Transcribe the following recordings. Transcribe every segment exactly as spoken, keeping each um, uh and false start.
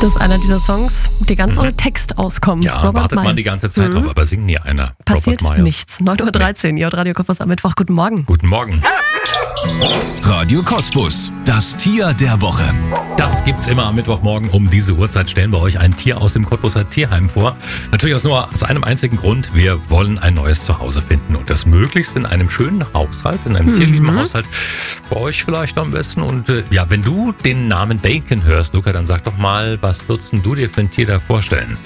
Das ist einer dieser Songs, die ganz ohne Text auskommen. Ja, Robert wartet Miles. man die ganze Zeit Mhm. drauf, aber singt nie einer. Passiert Robert Miles. nichts. neun Uhr dreizehn, Ihr Radio Kottbus am Mittwoch. Guten Morgen. Guten Morgen. Radio Kottbus, das Tier der Woche. Das gibt's immer am Mittwochmorgen. Um diese Uhrzeit stellen wir euch ein Tier aus dem Cottbuser Tierheim vor. Natürlich aus nur aus einem einzigen Grund. Wir wollen ein neues Zuhause finden. Und das möglichst in einem schönen Haushalt, in einem mhm. tierlieben Haushalt. Bei euch vielleicht am besten. Und äh, ja, wenn du den Namen Bacon hörst, Luca, dann sag doch mal, was würdest du dir für ein Tier da vorstellen?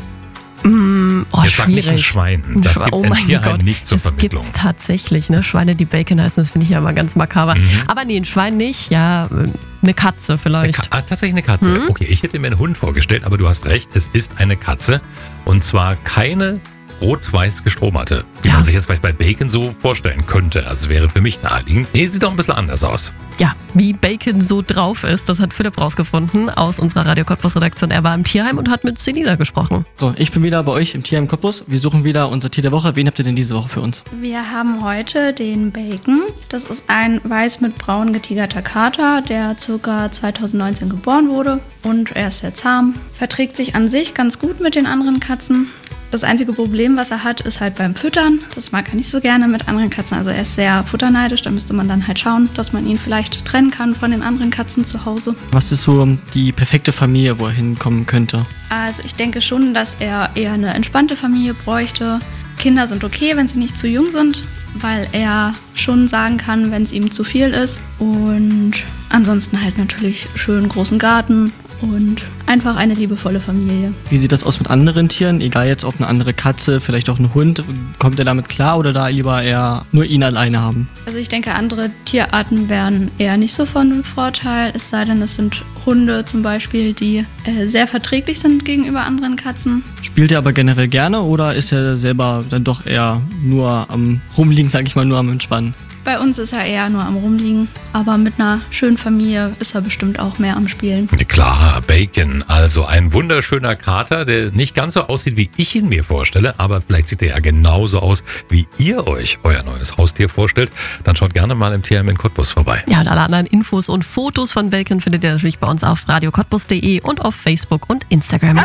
Mm, oh, Jetzt sag nicht ein Schwein. Das Schwe- gibt oh ein mein Tierheim Gott, nicht zur das Vermittlung. Gibt's tatsächlich, ne? Schweine, die Bacon heißen, das finde ich ja immer ganz makaber. Mhm. Aber nee, ein Schwein nicht, ja, eine Katze Eine vielleicht. Ka- ah, tatsächlich eine Katze. Mhm. Okay, ich hätte mir einen Hund vorgestellt, aber du hast recht, es ist eine Katze. Und zwar keine rot-weiß gestromerte, wie Ja. man sich jetzt vielleicht bei Bacon so vorstellen könnte. Also es wäre für mich naheliegend. Nee, sieht doch ein bisschen anders aus. Ja, wie Bacon so drauf ist, das hat Philipp rausgefunden aus unserer Radio Kottbus Redaktion. Er war im Tierheim und hat mit Selina gesprochen. So, ich bin wieder bei euch im Tierheim Cottbus. Wir suchen wieder unser Tier der Woche. Wen habt ihr denn diese Woche für uns? Wir haben heute den Bacon. Das ist ein weiß mit braun getigerter Kater, der ca. zweitausendneunzehn geboren wurde. Und er ist sehr zahm, verträgt sich an sich ganz gut mit den anderen Katzen. Das einzige Problem, was er hat, ist halt beim Füttern. Das mag er nicht so gerne mit anderen Katzen. Also er ist sehr futterneidisch. Da müsste man dann halt schauen, dass man ihn vielleicht trennen kann von den anderen Katzen zu Hause. Was ist so die perfekte Familie, wo er hinkommen könnte? Also ich denke schon, dass er eher eine entspannte Familie bräuchte. Kinder sind okay, wenn sie nicht zu jung sind, weil er schon sagen kann, wenn es ihm zu viel ist. Und ansonsten halt natürlich schön großen Garten und einfach eine liebevolle Familie. Wie sieht das aus mit anderen Tieren? Egal jetzt ob eine andere Katze, vielleicht auch ein Hund. Kommt er damit klar oder da lieber eher nur ihn alleine haben? Also ich denke, andere Tierarten wären eher nicht so von Vorteil, es sei denn, es sind Hunde zum Beispiel, die äh, sehr verträglich sind gegenüber anderen Katzen. Spielt er aber generell gerne oder ist er selber dann doch eher nur am Rumliegen, sag ich mal, nur am Entspannen? Bei uns ist er eher nur am Rumliegen, aber mit einer schönen Familie ist er bestimmt auch mehr am Spielen. Klar, Bacon. Also ein wunderschöner Kater, der nicht ganz so aussieht, wie ich ihn mir vorstelle, aber vielleicht sieht er ja genauso aus, wie ihr euch euer neues Haustier vorstellt. Dann schaut gerne mal im Tierheim in Cottbus vorbei. Ja, und alle anderen Infos und Fotos von Bacon findet ihr natürlich bei uns auf radio kottbus punkt de und auf Facebook und Instagram.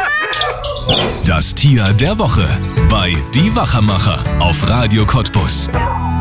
Das Tier der Woche bei Die Wachermacher auf Radio Kottbus.